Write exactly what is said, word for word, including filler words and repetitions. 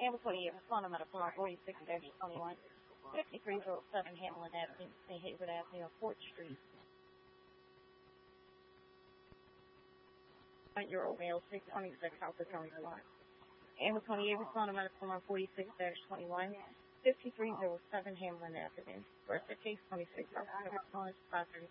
Amber twenty-eight, respond on medical line forty-six twenty-one, fifty-three oh seven Hamlin Avenue, Saint Hayward Avenue, Fourth Street. Nine-year-old male, six twenty-six, Alpha County Line. Amber twenty-eight, respond on medical line forty-six twenty-one, fifty-three oh seven Hamlin Avenue. Birthday case twenty-six, five thirty-five.